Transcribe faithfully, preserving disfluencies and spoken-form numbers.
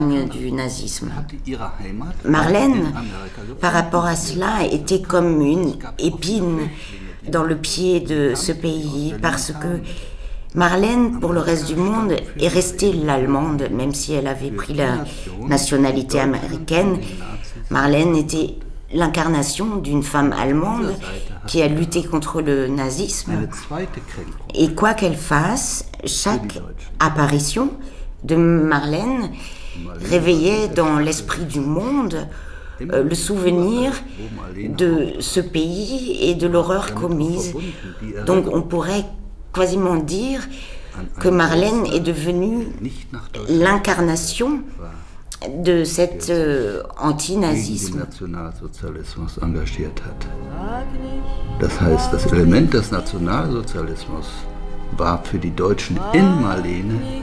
du nazisme. Marlène, par rapport à cela, était comme une épine dans le pied de ce pays, parce que Marlène, pour le reste du monde, est restée l'allemande, même si elle avait pris la nationalité américaine. Marlène était l'incarnation d'une femme allemande qui a lutté contre le nazisme. Et quoi qu'elle fasse, chaque apparition de Marlène réveillait dans l'esprit du monde euh, le souvenir de ce pays et de l'horreur commise. Donc on pourrait quasiment dire que Marlène est devenue l'incarnation de cet euh, antinazisme. Das heißt, das Element des Nationalsozialismus war für die Deutschen in Marlene